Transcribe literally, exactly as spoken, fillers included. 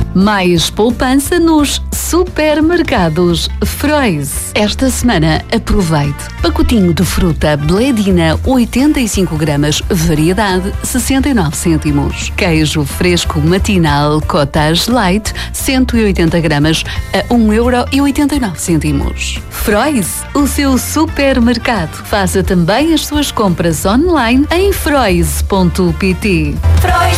Mais poupança nos supermercados Frois. Esta semana aproveite. Pacotinho de fruta Bledina oitenta e cinco gramas, variedade sessenta e nove cêntimos. Queijo fresco matinal Cottage Light cento e oitenta gramas a um euro e oitenta e nove cêntimos. Frois, o seu supermercado. Faça também as suas compras online em frois ponto pt. Frois.